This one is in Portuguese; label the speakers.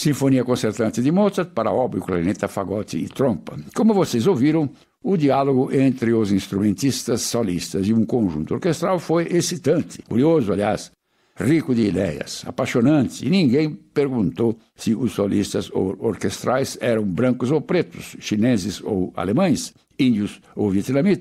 Speaker 1: Sinfonia Concertante de Mozart para oboe, clarineta, fagote e trompa. Como vocês ouviram, o diálogo entre os instrumentistas solistas e um conjunto orquestral foi excitante, curioso, aliás, rico de ideias, apaixonante, e ninguém perguntou se os solistas orquestrais eram brancos ou pretos, chineses ou alemães, índios ou vietnamitas.